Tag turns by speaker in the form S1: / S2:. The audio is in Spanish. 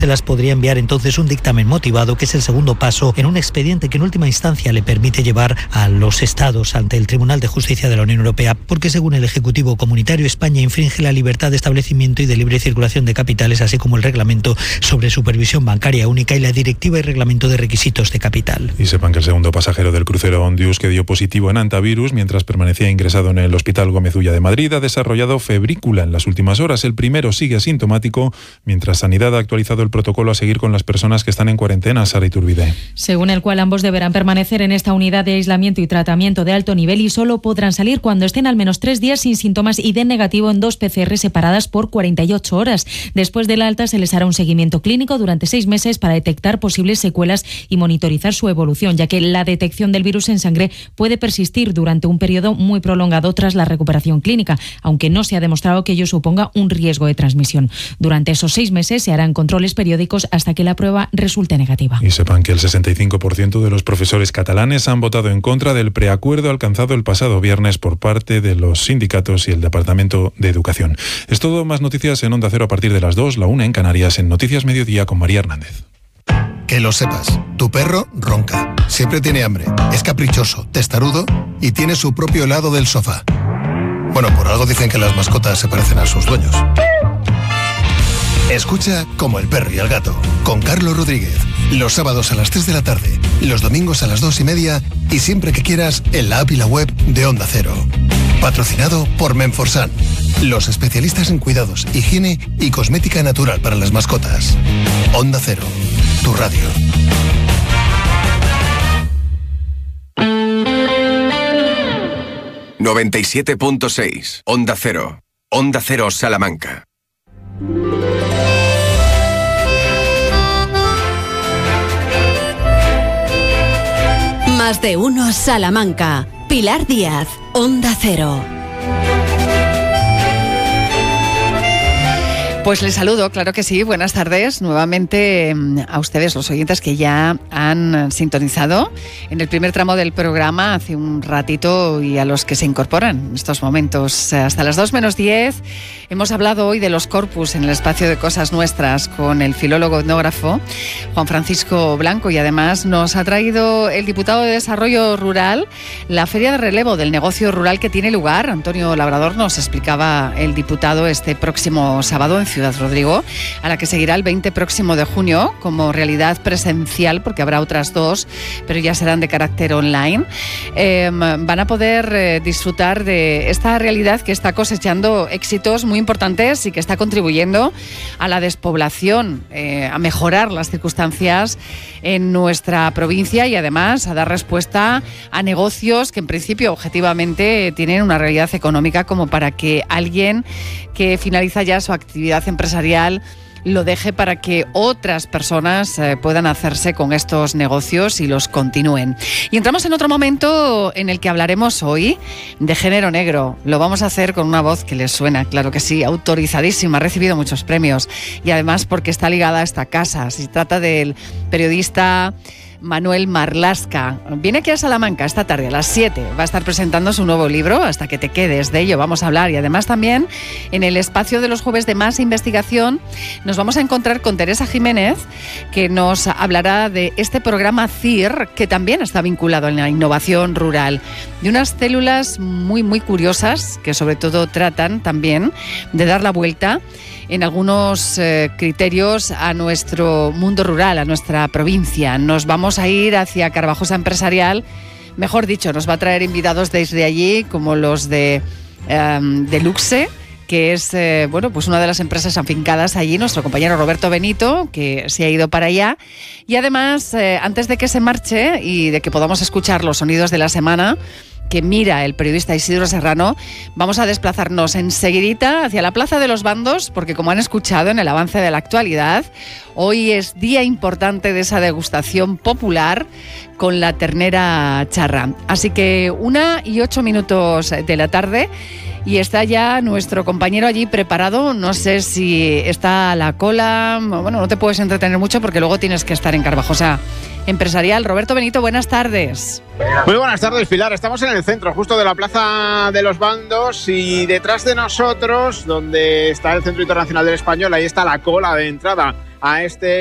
S1: Se las podría enviar entonces un dictamen motivado, que es el segundo paso en un expediente que en última instancia le permite llevar a los Estados ante el Tribunal de Justicia de la Unión Europea, porque según el Ejecutivo Comunitario, España infringe la libertad de establecimiento y de libre circulación de capitales, así como el Reglamento sobre Supervisión Bancaria Única y la Directiva y Reglamento de Requisitos de Capital.
S2: Y sepan que el segundo pasajero del crucero Ondius, que dio positivo en antivirus mientras permanecía ingresado en el Hospital Gómez Ulla de Madrid, ha desarrollado febrícula en las últimas horas. El primero sigue asintomático, mientras Sanidad ha actualizado el protocolo a seguir con las personas que están en cuarentena. Sara Iturbide.
S3: Según el cual ambos deberán permanecer en esta unidad de aislamiento y tratamiento de alto nivel y solo podrán salir cuando estén al menos 3 días sin síntomas y den negativo en 2 PCR separadas por 48 horas. Después del alta se les hará un seguimiento clínico durante 6 meses para detectar posibles secuelas y monitorizar su evolución, ya que la detección del virus en sangre puede persistir durante un periodo muy prolongado tras la recuperación clínica, aunque no se ha demostrado que ello suponga un riesgo de transmisión. Durante esos 6 meses se harán controles periódicos hasta que la prueba resulte negativa.
S2: Y sepan que el 65% de los profesores catalanes han votado en contra del preacuerdo alcanzado el pasado viernes por parte de los sindicatos y el Departamento de Educación. Es todo, más noticias en Onda Cero a partir de las 2, la 1 en Canarias, en Noticias Mediodía con María Hernández.
S4: Que lo sepas, tu perro ronca, siempre tiene hambre, es caprichoso, testarudo y tiene su propio helado del sofá. Bueno, por algo dicen que las mascotas se parecen a sus dueños. Escucha Como el perro y el gato, con Carlos Rodríguez, los sábados a las 3 de la tarde, los domingos a las 2:30 y siempre que quieras en la app y la web de Onda Cero. Patrocinado por Menforsan, los especialistas en cuidados, higiene y cosmética natural para las mascotas. Onda Cero, tu radio.
S5: ...97.6... Onda Cero. Onda Cero Salamanca.
S6: Más de uno Salamanca. Pilar Díaz, Onda Cero.
S7: Pues les saludo, claro que sí, buenas tardes nuevamente a ustedes, los oyentes que ya han sintonizado en el primer tramo del programa hace un ratito y a los que se incorporan en estos momentos. Hasta las 2 menos 10 hemos hablado hoy de los corpus en el espacio de Cosas Nuestras con el filólogo etnógrafo Juan Francisco Blanco, y además nos ha traído el diputado de Desarrollo Rural la feria de relevo del negocio rural que tiene lugar. Antonio Labrador nos explicaba el diputado este próximo sábado en Ciudad Rodrigo, a la que seguirá el 20 próximo de junio como realidad presencial, porque habrá otras 2, pero ya serán de carácter online. Van a poder disfrutar de esta realidad que está cosechando éxitos muy importantes y que está contribuyendo a la despoblación, a mejorar las circunstancias en nuestra provincia y además a dar respuesta a negocios que en principio objetivamente tienen una realidad económica como para que alguien que finaliza ya su actividad empresarial lo deje para que otras personas puedan hacerse con estos negocios y los continúen. Y entramos en otro momento en el que hablaremos hoy de género negro. Lo vamos a hacer con una voz que les suena, claro que sí, autorizadísima, ha recibido muchos premios y además porque está ligada a esta casa. Se trata del periodista Manuel Marlasca. Viene aquí a Salamanca esta tarde a las 7. Va a estar presentando su nuevo libro, Hasta que te quedes. De ello vamos a hablar. Y además también en el espacio de los jueves de Más Investigación nos vamos a encontrar con Teresa Jiménez, que nos hablará de este programa CIR, que también está vinculado a la innovación rural, de unas células muy, muy curiosas que sobre todo tratan también de dar la vuelta en algunos criterios a nuestro mundo rural, a nuestra provincia. Nos vamos a ir hacia Carvajosa Empresarial, mejor dicho, nos va a traer invitados desde allí, como los de Luxe, que es pues una de las empresas afincadas allí, nuestro compañero Roberto Benito, que se ha ido para allá. Y además, antes de que se marche y de que podamos escuchar los sonidos de la semana que mira el periodista Isidro Serrano, vamos a desplazarnos enseguidita hacia la Plaza de los Bandos, porque como han escuchado en el avance de la actualidad, hoy es día importante de esa degustación popular con la ternera charra. Así que 1:08 de la tarde y está ya nuestro compañero allí preparado. No sé si está a la cola, bueno, no te puedes entretener mucho porque luego tienes que estar en Carvajosa Empresarial. Roberto Benito, buenas tardes.
S8: Muy buenas tardes, Pilar. Estamos en el centro, justo de la Plaza de los Bandos, y detrás de nosotros, donde está el Centro Internacional del Español, ahí está la cola de entrada a este